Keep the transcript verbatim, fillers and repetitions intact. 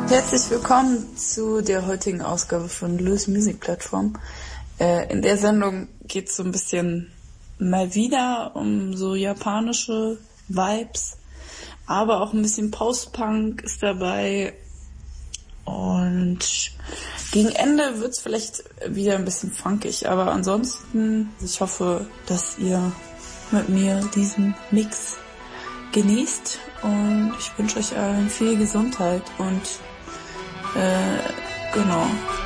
Herzlich willkommen zu der heutigen Ausgabe von Loose Music Platform. Äh, in der Sendung geht es so ein bisschen mal wieder um so japanische Vibes, aber auch ein bisschen Post-Punk ist dabei. Und gegen Ende wird es vielleicht wieder ein bisschen funkig, aber ansonsten, ich hoffe, dass ihr mit mir diesen Mix genießt und ich wünsche euch allen viel Gesundheit und äh, genau.